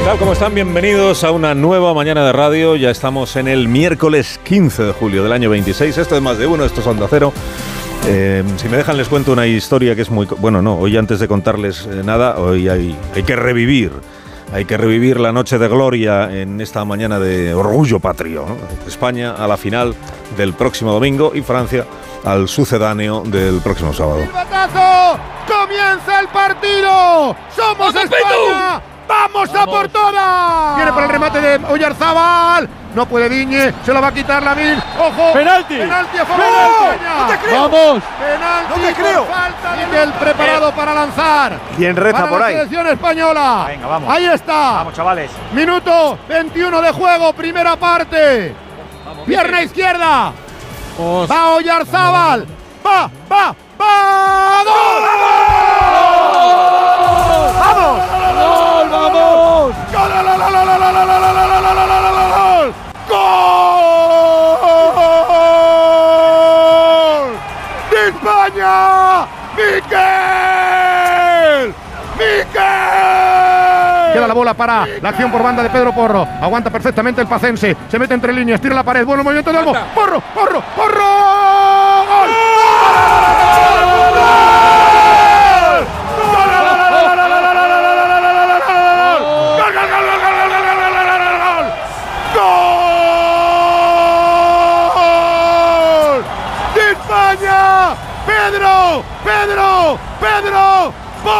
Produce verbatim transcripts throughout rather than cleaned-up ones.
tal? ¿Cómo están? Bienvenidos a una nueva mañana de radio. Ya estamos en el miércoles quince de julio del año veintiséis. Esto es Más de Uno, esto es Onda Cero. Eh, si me dejan les cuento una historia que es muy... Bueno, no, hoy antes de contarles eh, nada, hoy hay, hay que revivir. Hay que revivir la noche de gloria en esta mañana de orgullo patrio, ¿no? España a la final del próximo domingo y Francia al sucedáneo del próximo sábado. ¡Silbatazo! ¡Comienza el partido! ¡Somos España! ¡Vamos a por todas! Viene para el remate de Oyarzabal. No puede Diñe, se lo va a quitar Lamine. ¡Ojo! ¡Penalti! ¡Penalti a favor ¡No! de España! ¡No te creo! ¡Vamos! ¡Penalti! ¡No te creo! Por falta de Miguel preparado para lanzar. ¿Quién reza para por la ahí? selección española. Venga, vamos. Ahí está. Vamos, chavales. Minuto veintiuno de juego, primera parte. Vamos, pierna Miguel. Izquierda. Os. Va Oyarzabal. Va, va, va. ¡Gol! ¡Vamos! ¡Gol, vamos! ¡Gol! ¡Gol! ¡De España! ¡Miquel! ¡Miquel! Queda la bola para la acción por banda de Pedro Porro. Aguanta perfectamente el pacense. Se mete entre líneas, tira la pared. Bueno movimiento de Olmo. ¡Porro! ¡Porro! ¡Porro! ¡Gol! ¡Pedro! ¡Pedro! ¡Pedro!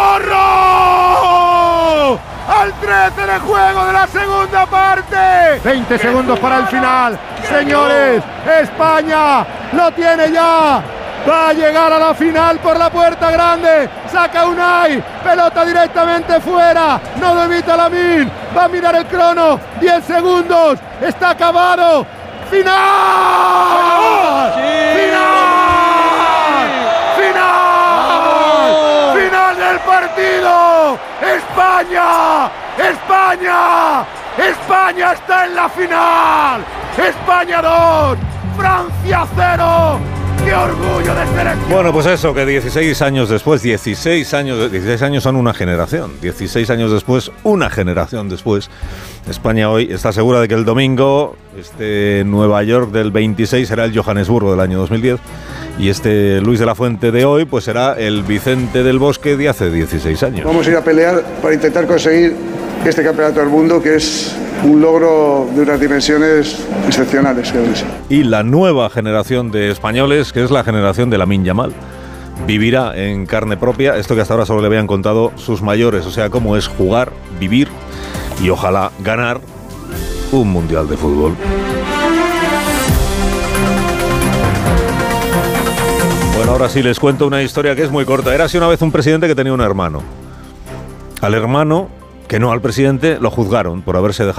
¡Porro! Al trece de juego de la segunda parte. veinte segundos para el final. Señores, España lo tiene ya. Va a llegar a la final por la puerta grande. Saca Unai. Pelota directamente fuera. No lo evita Lamine. Va a mirar el crono. diez segundos. Está acabado. ¡Final! ¡Sí! ¡Final! ¡Partido! ¡España! ¡España! ¡España está en la final! ¡España dos! ¡Francia cero! ¡Qué orgullo de ser España! Bueno, pues eso, que dieciséis años después, dieciséis años, dieciséis años son una generación. dieciséis años después, una generación después. España hoy está segura de que el domingo, este Nueva York del veintiséis será el Johannesburgo del año dos mil diez. Y este Luis de la Fuente de hoy, pues será el Vicente del Bosque de hace dieciséis años. Vamos a ir a pelear para intentar conseguir este campeonato del mundo, que es un logro de unas dimensiones excepcionales, creo que sí. Y la nueva generación de españoles, que es la generación de Lamine Yamal, vivirá en carne propia esto que hasta ahora solo le habían contado sus mayores, o sea, cómo es jugar, vivir y ojalá ganar un mundial de fútbol. Bueno, ahora sí les cuento una historia que es muy corta. Era así una vez un presidente que tenía un hermano. Al hermano, que no al presidente, lo juzgaron por haberse dejado